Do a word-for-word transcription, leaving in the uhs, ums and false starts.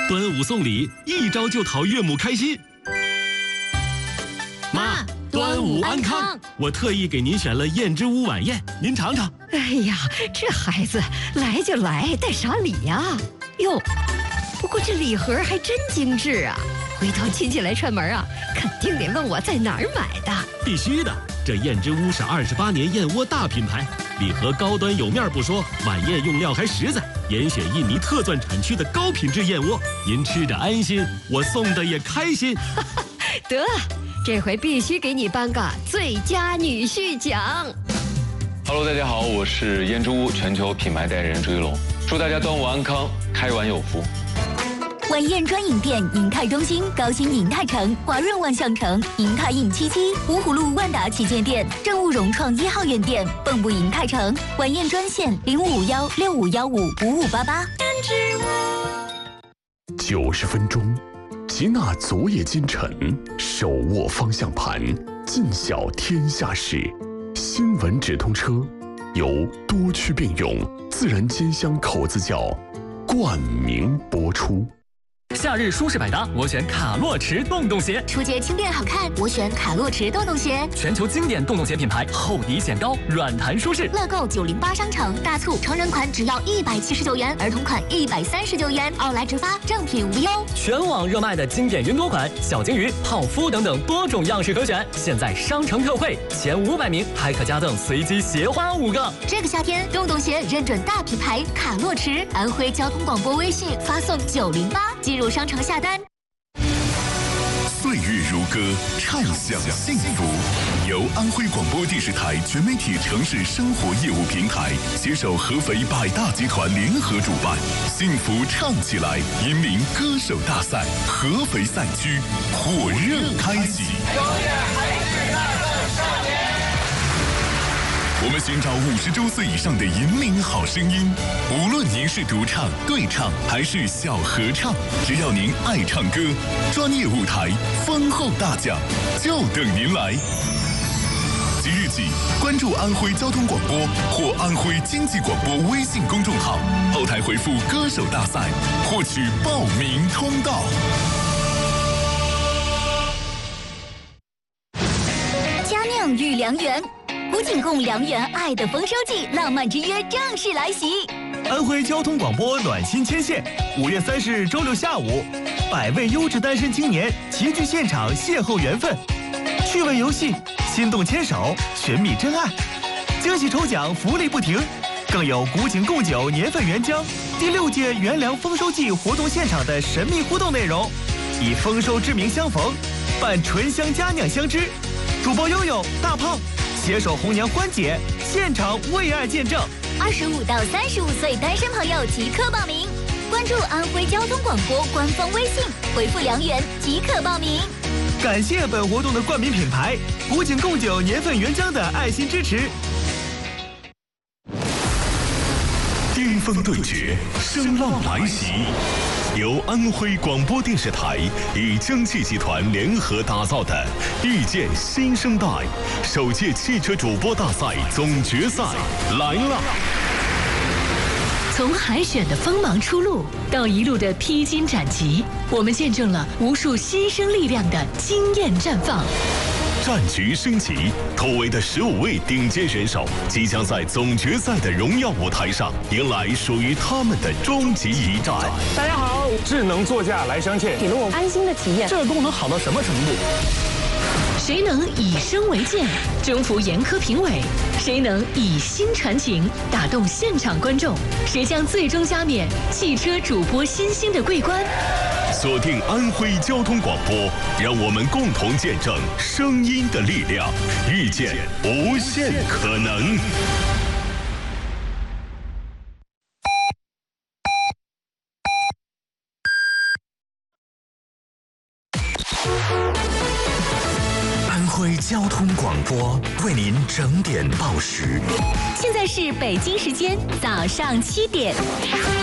端午送礼，一招就讨岳母开心。妈，端午安康！我特意给您选了燕之屋晚宴，您尝尝。 哎呀，这孩子来就来，带啥礼呀？哟，不过这礼盒还真精致啊！回头亲戚来串门啊，肯定得问我在哪儿买的。 必须的，这燕之屋是二十八年燕窝大品牌，礼盒高端有面不说，晚宴用料还实在，严选印尼特钻产区的高品质燕窝，您吃着安心，我送的也开心。 得，这回必须给你颁个最佳女婿奖。 Hello， 大家好，我是燕之屋全球品牌代言人朱一龙，祝大家端午安康，开碗有福。 晚宴专营店：银泰中心、高新银泰城、华润万象城、银泰印七七、芜湖路万达旗舰店、正务融创一号院店、蚌埠银泰城。晚宴专线：零五五幺六五幺五五五八八。 九十分钟，集纳昨夜今晨，手握方向盘，尽晓天下事。新闻直通车由多区并用自然煎香口子窖冠名播出。 夏日舒适百搭，我选卡洛驰洞洞鞋。 初阶轻便好看，我选卡洛驰洞洞鞋。 全球经典洞洞鞋品牌，厚底显高，软弹舒适。 乐购九零八商城大促，成人款只要一百七十九元，儿童款一百三十九元，奥莱直发，正品无忧。 全网热卖的经典云朵款、小金鱼、泡芙等等多种样式可选，现在商城特惠，前五百名还可加赠随机鞋花五个。 这个夏天，洞洞鞋认准大品牌卡洛驰，安徽交通广播微信发送九零八进入商城下单。 岁月如歌，畅享幸福。由安徽广播电视台全媒体城市生活业务平台携手合肥百大集团联合主办，幸福唱起来引领歌手大赛合肥赛区火热开启。我们寻找五十周岁以上的引领好声音，无论您是独唱、对唱还是小合唱，只要您爱唱歌，专业舞台、丰厚大奖就等您来。即日起，关注安徽交通广播或安徽经济广播微信公众号，后台回复“歌手大赛”，获取报名通道。 佳酿与良缘。古井贡良缘爱的丰收季，浪漫之约正式来袭。 安徽交通广播暖心牵线，五月三十日周六下午，百位优质单身青年齐聚现场邂逅缘分，趣味游戏，心动牵手，寻觅真爱，惊喜抽奖福利不停，更有古井贡酒年份原浆第六届元粮丰收季活动现场的神秘互动内容，以丰收之名相逢，伴醇香佳酿相知。主播悠悠、大胖携手红娘欢姐，现场为爱见证。 二十五到三十五岁单身朋友即刻报名，关注安徽交通广播官方微信，回复良缘即可报名。 感谢本活动的冠名品牌古井贡酒年份原浆的爱心支持。 巅峰对决，声浪来袭。由安徽广播电视台与蒸汽集团联合打造的《遇见新生代》首届汽车主播大赛总决赛来了！ 从海选的锋芒初露到一路的披荆斩棘，我们见证了无数新生力量的惊艳绽放。 战局升级，突围的十五位顶尖选手即将在总决赛的荣耀舞台上迎来属于他们的终极一战。 大家好，智能座驾来相见，给了我安心的体验。这个功能好到什么程度？ 谁能以声为鉴，征服严苛评委？谁能以心传情，打动现场观众？谁将最终加冕汽车主播新星的桂冠？ 锁定安徽交通广播，让我们共同见证声音的力量，遇见无限可能。 安徽交通广播为您整点报时。 现在是北京时间早上七点。